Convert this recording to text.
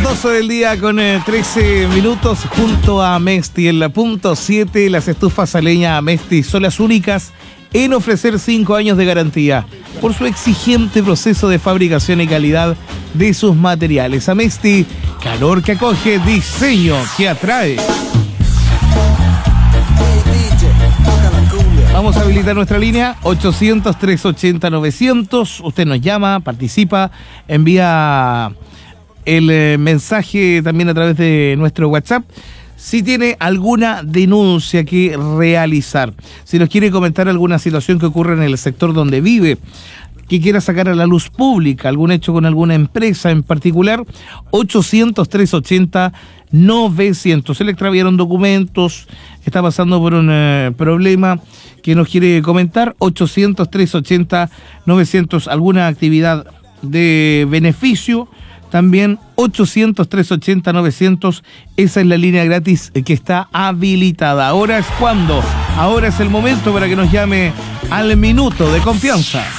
12 del día con 13 minutos junto a Mesti. En la punto 7, las estufas a leña Mesti son las únicas en ofrecer 5 años de garantía por su exigente proceso de fabricación y calidad de sus materiales. Amesti, calor que acoge, diseño que atrae. Vamos a habilitar nuestra línea 800-380-900. Usted nos llama, participa, envía el mensaje también a través de nuestro WhatsApp. Si tiene alguna denuncia que realizar, si nos quiere comentar alguna situación que ocurre en el sector donde vive, que quiera sacar a la luz pública, algún hecho con alguna empresa en particular, 800-380-900. Se le extraviaron documentos, está pasando por un problema que nos quiere comentar, 800-380-900. Alguna actividad de beneficio, también 800-380-900. Esa es la línea gratis que está habilitada. Ahora es cuando, ahora es el momento para que nos llame al minuto de confianza.